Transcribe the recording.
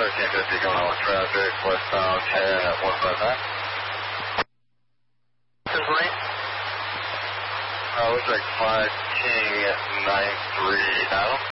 1350 going on with traffic, westbound at 159. This is lane. Looks like 5 King 93 now.